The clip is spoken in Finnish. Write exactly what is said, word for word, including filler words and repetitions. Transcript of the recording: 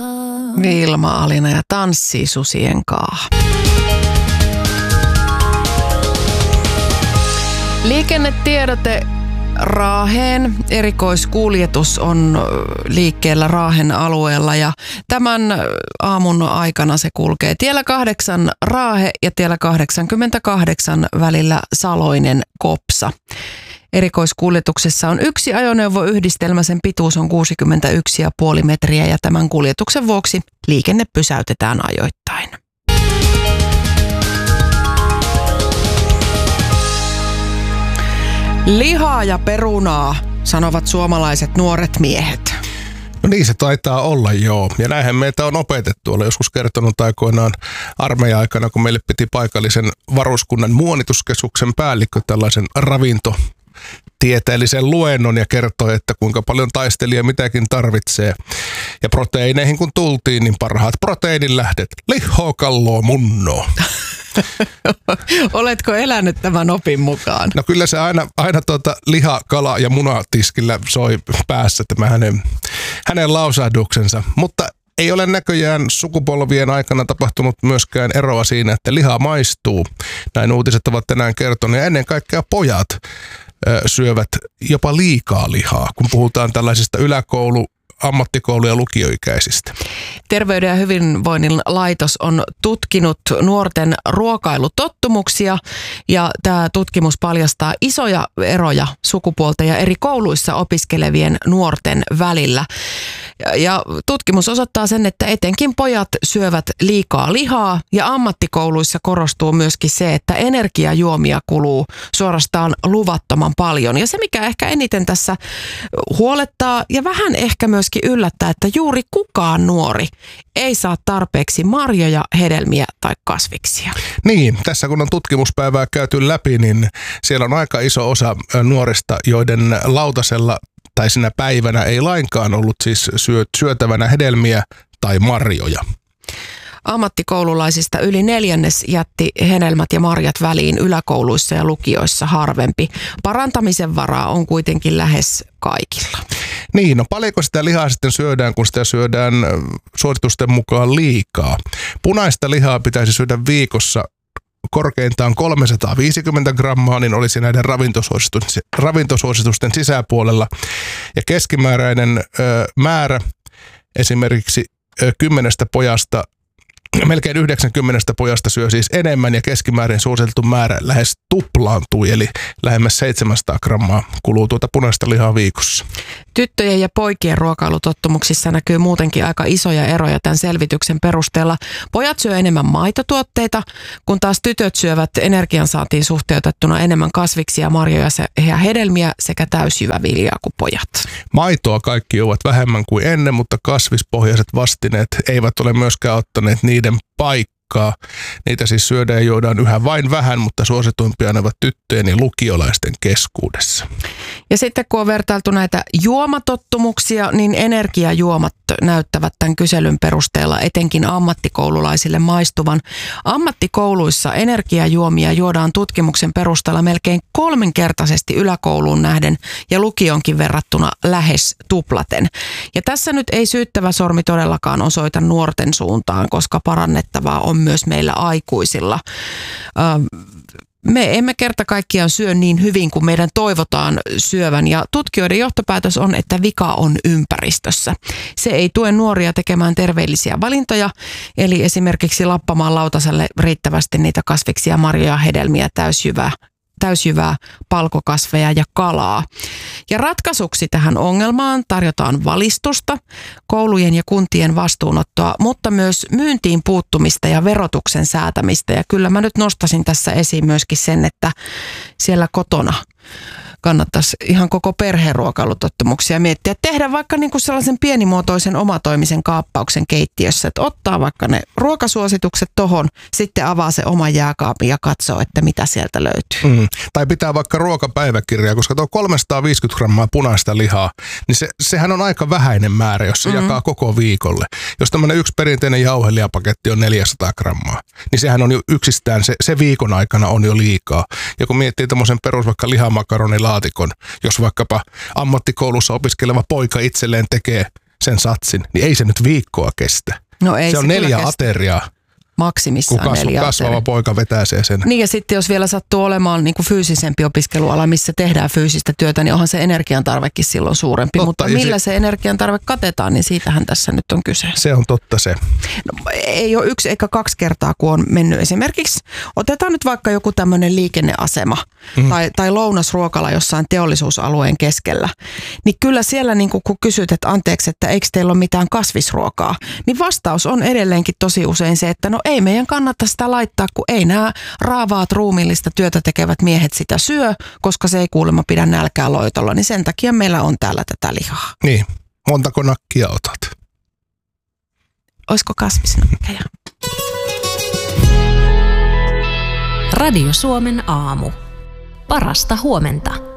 Vilma Alina ja Tanssii susien kaa. Liikennetiedote Raaheen. Erikoiskuljetus on liikkeellä Raahen alueella ja tämän aamun aikana se kulkee tiellä kahdeksan Raahe ja tiellä kahdeksankymmentäkahdeksan välillä Saloinen Kopsa. Erikoiskuljetuksessa on yksi ajoneuvoyhdistelmä, sen pituus on kuusikymmentäyksi pilkku viisi metriä ja tämän kuljetuksen vuoksi liikenne pysäytetään ajoittain. Lihaa ja perunaa, sanovat suomalaiset nuoret miehet. No niin se taitaa olla, joo. Ja näinhän meitä on opetettu. Olen joskus kertonut aikoinaan armeija-aikana, kun meille piti paikallisen varuskunnan muonituskeskuksen päällikkö tällaisen ravintotieteellisen luennon ja kertoi, että kuinka paljon taistelija mitäkin tarvitsee. Ja proteiineihin kun tultiin, niin parhaat proteiinilähdet, lihoa, kalloa, munnoa. Oletko elänyt tämän opin mukaan? No kyllä se aina, aina tuota liha, kala ja munatiskillä soi päässä tämä hänen, hänen lausahduksensa. Mutta ei ole näköjään sukupolvien aikana tapahtunut myöskään eroa siinä, että liha maistuu. Näin uutiset ovat tänään kertoneet ja ennen kaikkea pojat ö, syövät jopa liikaa lihaa, kun puhutaan tällaisista yläkoulu- ammattikoulu- ja lukioikäisistä. Terveyden ja hyvinvoinnin laitos on tutkinut nuorten ruokailutottumuksia ja tämä tutkimus paljastaa isoja eroja sukupuolten ja eri kouluissa opiskelevien nuorten välillä. Ja tutkimus osoittaa sen, että etenkin pojat syövät liikaa lihaa ja ammattikouluissa korostuu myöskin se, että energiajuomia kuluu suorastaan luvattoman paljon. Ja se, mikä ehkä eniten tässä huolettaa ja vähän ehkä myöskin yllättää, että juuri kukaan nuori ei saa tarpeeksi marjoja, hedelmiä tai kasviksia. Niin, tässä kun on tutkimuspäivää käyty läpi, niin siellä on aika iso osa nuorista, joiden lautasella tai sinä päivänä ei lainkaan ollut siis syötävänä hedelmiä tai marjoja. Ammattikoululaisista yli neljännes jätti hedelmät ja marjat väliin yläkouluissa ja lukioissa harvempi. Parantamisen varaa on kuitenkin lähes kaikilla. Niin, no paljonko sitä lihaa sitten syödään, kun sitä syödään suositusten mukaan liikaa? Punaista lihaa pitäisi syödä viikossa korkeintaan kolmesataaviisikymmentä grammaa, niin olisi näiden ravintosuositusten, ravintosuositusten sisäpuolella. Ja keskimääräinen ö, määrä esimerkiksi ö, kymmenestä pojasta, melkein yhdeksänkymmentä pojasta syö siis enemmän ja keskimäärin suositeltu määrä lähes tuplaantui, eli lähemmäs seitsemänsataa grammaa kuluu tuota punaista lihaa viikossa. Tyttöjen ja poikien ruokailutottumuksissa näkyy muutenkin aika isoja eroja tämän selvityksen perusteella. Pojat syö enemmän maitotuotteita, kun taas tytöt syövät energiansaantiin suhteutettuna enemmän kasviksia, marjoja ja hedelmiä sekä täysjyväviljaa kuin pojat. Maitoa kaikki ovat vähemmän kuin ennen, mutta kasvispohjaiset vastineet eivät ole myöskään ottaneet niiden paikkaa. Niitä siis syödään ja juodaan yhä vain vähän, mutta suosituimpia ne ovat tyttöjen ja lukiolaisten keskuudessa. Ja sitten kun on vertailtu näitä juomatottumuksia, niin energiajuomat näyttävät tämän kyselyn perusteella etenkin ammattikoululaisille maistuvan. Ammattikouluissa energiajuomia juodaan tutkimuksen perusteella melkein kolminkertaisesti yläkouluun nähden ja lukionkin verrattuna lähes tuplaten. Ja tässä nyt ei syyttävä sormi todellakaan osoita nuorten suuntaan, koska parannettavaa on myös meillä aikuisilla. Me emme kerta kaikkiaan syö niin hyvin kuin meidän toivotaan syövän ja tutkijoiden johtopäätös on, että vika on ympäristössä. Se ei tue nuoria tekemään terveellisiä valintoja, eli esimerkiksi lappamaan lautaselle riittävästi niitä kasviksia, marjoja, hedelmiä, täysjyvää, täysjyvää, palkokasveja ja kalaa. Ja ratkaisuksi tähän ongelmaan tarjotaan valistusta, koulujen ja kuntien vastuunottoa, mutta myös myyntiin puuttumista ja verotuksen säätämistä. Ja kyllä mä nyt nostasin tässä esiin myöskin sen, että siellä kotona kannattaisi ihan koko perheen ruokailutottumuksia miettiä. Tehdä vaikka niin kuin sellaisen pienimuotoisen omatoimisen kaappauksen keittiössä, että ottaa vaikka ne ruokasuositukset tohon, sitten avaa se oman jääkaapin ja katsoo, että mitä sieltä löytyy. Mm. Tai pitää vaikka ruokapäiväkirjaa, koska tuo kolmesataaviisikymmentä grammaa punaista lihaa, niin se, sehän on aika vähäinen määrä, jos se mm. jakaa koko viikolle. Jos tämmöinen yksi perinteinen jauhelihapaketti on neljäsataa grammaa, niin sehän on jo yksistään, se, se viikon aikana on jo liikaa. Ja kun miettii tämmöisen perus vaikka lihamakaronilaatikon, jos vaikkapa ammattikoulussa opiskeleva poika itselleen tekee sen satsin, niin ei se nyt viikkoa kestä. No ei se on se neljä kestä. ateriaa. Maksimissaan kun kasv- neljä kasvava ateriaa. poika vetää se sen. Niin ja sitten jos vielä sattuu olemaan niin kuin fyysisempi opiskeluala, missä tehdään fyysistä työtä, niin onhan se energiantarvekin silloin suurempi. Totta, Mutta millä se... se energiantarve katetaan, niin siitähän tässä nyt on kyse. Se on totta se. No, ei ole yksi eikä kaksi kertaa, kun on mennyt esimerkiksi, otetaan nyt vaikka joku tämmöinen liikenneasema mm. tai, tai lounasruokala jossain teollisuusalueen keskellä. Niin kyllä siellä niin kun kysyt, että anteeksi, että eikö teillä ole mitään kasvisruokaa, niin vastaus on edelleenkin tosi usein se, että no ei meidän kannata sitä laittaa, kun ei nämä raavaat ruumiillista työtä tekevät miehet sitä syö, koska se ei kuulemma pidä nälkää loitolla, niin sen takia meillä on täällä tätä lihaa. Niin, montako nakkia otat? Olisiko kasvisnakkeja? Radio Suomen aamu. Parasta huomenta.